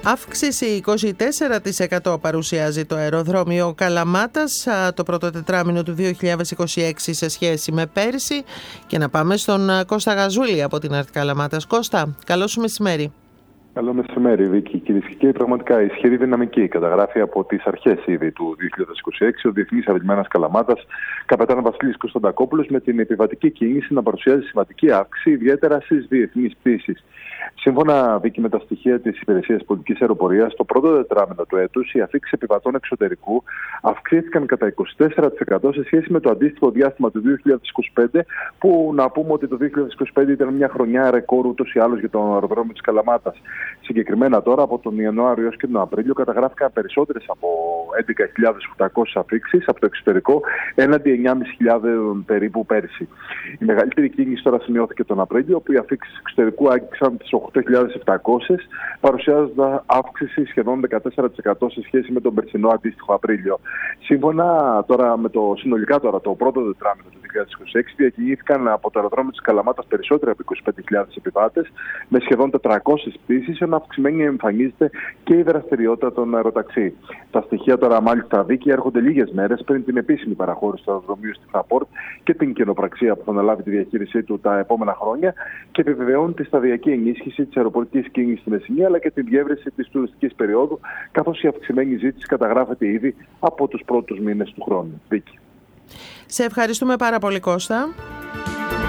Αύξηση 24% παρουσιάζει το αεροδρόμιο Καλαμάτας το πρώτο τετράμινο του 2026 σε σχέση με πέρσι. Και να πάμε στον Κώστα Γαζούλη από την ΑΡΤ Καλαμάτας. Κώστα, καλό σου μεσημέρι. Καλό μεσημέρι, Βίκη. Κυρίες και κύριοι, πραγματικά ισχυρή δυναμική καταγράφει από τις αρχές ήδη του 2026 ο Διεθνής Αερολιμένας Καλαμάτας, καπετάν Βασίλης Κωνσταντακόπουλος, με την επιβατική κίνηση να παρουσιάζει σημαντική αύξηση, ιδιαίτερα στις διεθνείς πτήσεις. Σύμφωνα, Βίκη, με τα στοιχεία της Υπηρεσίας Πολιτικής Αεροπορίας, το πρώτο τετράμινο του έτους οι αφήξεις επιβατών εξωτερικού αυξήθηκαν κατά 24% σε σχέση με το αντίστοιχο διάστημα του 2025, που να πούμε ότι το 2025 ήταν μια χρονιά ρεκόρ ούτως ή άλλως για το αεροδρόμιο της Καλαμάτας. Συγκεκριμένα τώρα, από τον Ιανουάριο έως και τον Απρίλιο, καταγράφηκαν περισσότερες από 11.800 αφήξεις από το εξωτερικό, έναντι 9.500 περίπου πέρσι. Η μεγαλύτερη κίνηση τώρα σημειώθηκε τον Απρίλιο, όπου οι αφήξεις εξωτερικού άγγιξαν τις 8.700, παρουσιάζοντας αύξηση σχεδόν 14% σε σχέση με τον περσινό αντίστοιχο Απρίλιο. Σύμφωνα τώρα με το συνολικά το πρώτο τετράμινο του 2026, διακινήθηκαν από το αεροδρόμιο της Καλαμάτας περισσότεροι από 25.000 επιβάτες, με σχεδόν 400 πτήσεις, ενώ αυξημένη εμφανίζεται και η δραστηριότητα των αεροταξί. Τα στοιχεία τώρα, μάλιστα, Βίκη, έρχονται λίγες μέρες πριν την επίσημη παραχώρηση του αεροδρομίου στη Fraport και την κοινοπραξία που θα αναλάβει τη διαχείρισή του τα επόμενα χρόνια, και επιβεβαιώνει τη σταδιακή ενίσχυση της αεροπορικής κίνησης στη Μεσσηνία, αλλά και τη διεύρυνση της τουριστικής περίοδου, καθώς η αυξημένη ζήτηση καταγράφεται ήδη από τους πρώτους μήνες του χρόνου. Βίκη. Σε ευχαριστούμε πάρα πολύ, Κώστα.